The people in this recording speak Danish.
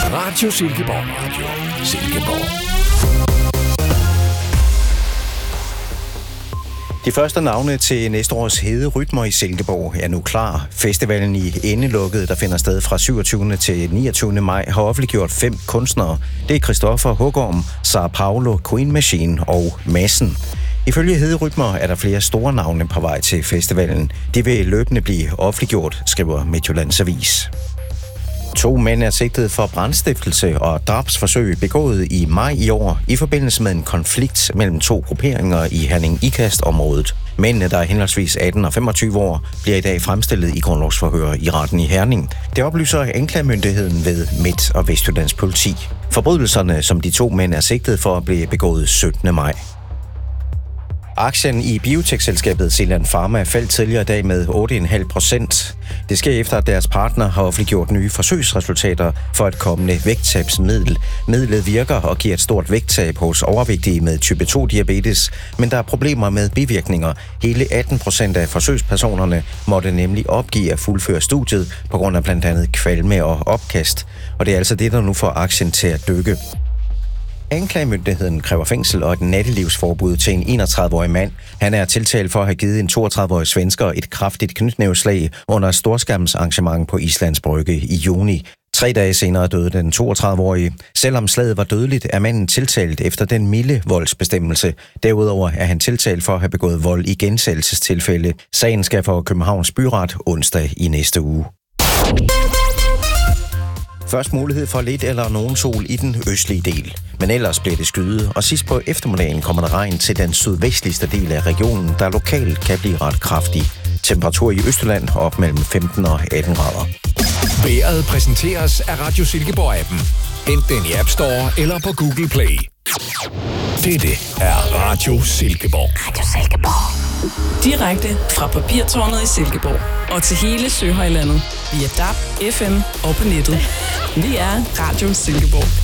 Radio Silkeborg. Radio Silkeborg. De første navne til næste års Hede Rytmer i Silkeborg er nu klar. Festivalen i Endelukket, der finder sted fra 27. til 29. maj, har offentliggjort 5 kunstnere. Det er Christoffer Hugorm, Sara Paulo, Queen Machine og Madsen. Ifølge Hede Rytmer er der flere store navne på vej til festivalen. De vil løbende blive offentliggjort, skriver Midtjyllands Avis. 2 mænd er sigtet for brandstiftelse og drabsforsøg begået i maj i år i forbindelse med en konflikt mellem 2 grupperinger i Herning-Ikast-området. Mændene, der er henholdsvis 18 og 25 år, bliver i dag fremstillet i grundlovsforhør i retten i Herning. Det oplyser anklagemyndigheden ved Midt- og Vestjyllands politi. Forbrydelserne, som de 2 mænd er sigtet for, blev begået 17. maj. Aktien i biotech-selskabet Zealand Pharma faldt tidligere i dag med 8,5%. Det sker efter, at deres partner har offentliggjort nye forsøgsresultater for et kommende vægttabsmiddel. Midlet virker og giver et stort vægttab hos overvægtige med type 2-diabetes, men der er problemer med bivirkninger. Hele 18% af forsøgspersonerne måtte nemlig opgive at fuldføre studiet på grund af blandt andet kvalme og opkast. Og det er altså det, der nu får aktien til at dykke. Anklagemyndigheden kræver fængsel og et nattelivsforbud til en 31-årig mand. Han er tiltalt for at have givet en 32-årig svensker et kraftigt knytnæveslag under et storskærmsarrangement på Islands Brygge i juni. 3 dage senere døde den 32-årige. Selvom slaget var dødeligt, er manden tiltalt efter den milde voldsbestemmelse. Derudover er han tiltalt for at have begået vold i gensættelsestilfælde. Sagen skal for Københavns Byret onsdag i næste uge. Først mulighed for lidt eller nogen sol i den østlige del, men ellers bliver det skyet, og sidst på eftermiddagen kommer der regn til den sydvestligste del af regionen, der lokalt kan blive ret kraftig. Temperatur i Østjylland op mellem 15 og 18 grader. Vejret præsenteres af Radio Silkeborg-appen. Hent den i App Store eller på Google Play. Dette er Radio Silkeborg. Radio Silkeborg. Direkte fra Papirtårnet i Silkeborg og til hele Søhøjlandet via DAB, FM og på nettet. Vi er Radio Silkeborg.